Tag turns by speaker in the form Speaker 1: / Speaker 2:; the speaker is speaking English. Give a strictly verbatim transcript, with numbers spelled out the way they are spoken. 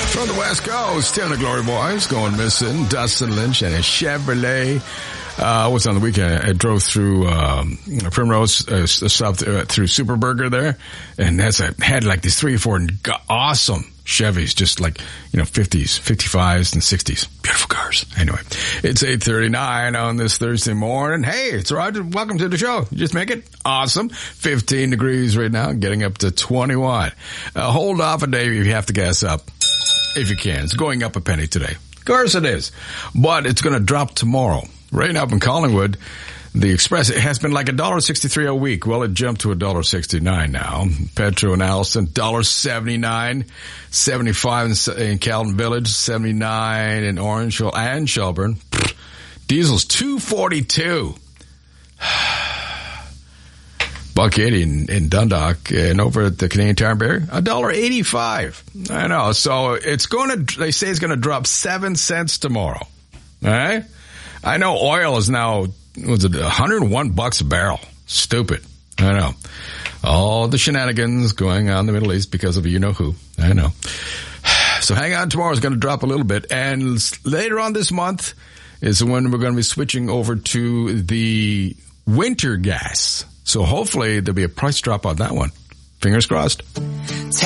Speaker 1: From the West Coast, Tim the Glory Boys going missing. Dustin Lynch and a Chevrolet. Uh, was on the weekend. I drove through, um, Primrose, uh, south, uh, through Superburger there. And that's a, had like these three or four awesome Chevys, just like, you know, fifties, fifty-fives and sixties. Beautiful cars. Anyway, it's eight thirty-nine on this Thursday morning. Hey, it's Roger. Welcome to the show. You just make it awesome. fifteen degrees right now, getting up to twenty-one. Uh, hold off a day if you have to gas up. If you can. It's going up a penny today. Of course it is. But it's going to drop tomorrow. Right now up in Collingwood, the Express, it has been like one dollar sixty-three a week. Well, it jumped to one dollar sixty-nine now. Petro and Allison, one dollar seventy-nine. seventy-five in, in Calvin Village, seventy-nine in Orangeville and Shelburne. Diesel's two forty-two. Buck eighty in, in Dundalk, and over at the Canadian Tire and Barrier, one dollar eighty-five. I know. So it's going to, they say it's going to drop seven cents tomorrow. All right? I know oil is now, was it one hundred one bucks a barrel? Stupid. I know. All the shenanigans going on in the Middle East because of you know who. I know. So hang on. Tomorrow is going to drop a little bit. And later on this month is when we're going to be switching over to the winter gas. So hopefully there'll be a price drop on that one. Fingers crossed.